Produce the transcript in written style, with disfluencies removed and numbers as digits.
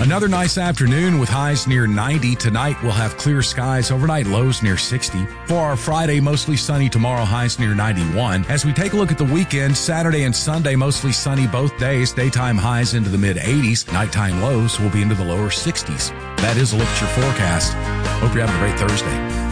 Another nice afternoon with highs near 90. Tonight we'll have clear skies. Overnight lows near 60. For our Friday, mostly sunny. Tomorrow, highs near 91. As we take a look at the weekend, Saturday and Sunday, mostly sunny both days. Daytime highs into the mid-80s. Nighttime lows will be into the lower 60s. That is a look at your forecast. Hope you're having a great Thursday.